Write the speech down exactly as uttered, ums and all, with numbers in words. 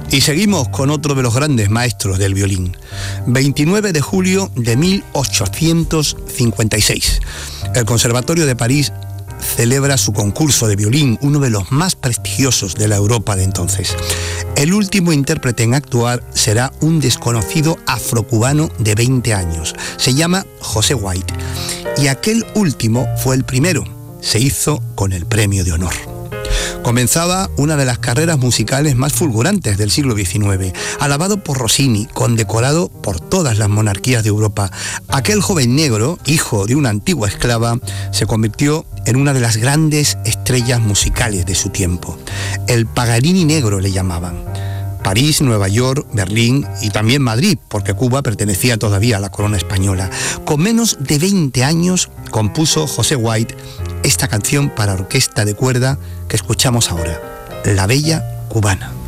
Y seguimos con otro de los grandes maestros del violín. veintinueve de julio de mil ochocientos cincuenta y seis. El Conservatorio de París celebra su concurso de violín, uno de los más prestigiosos de la Europa de entonces. El último intérprete en actuar será un desconocido afrocubano de veinte años. Se llama José White. Y aquel último fue el primero. Se hizo con el premio de honor. Comenzaba una de las carreras musicales más fulgurantes del siglo diecinueve, alabado por Rossini, condecorado por todas las monarquías de Europa. Aquel joven negro, hijo de una antigua esclava, se convirtió en una de las grandes estrellas musicales de su tiempo. El Paganini negro le llamaban. París, Nueva York, Berlín y también Madrid, porque Cuba pertenecía todavía a la corona española. Con menos de veinte años compuso José White esta canción para orquesta de cuerda que escuchamos ahora, La Bella Cubana.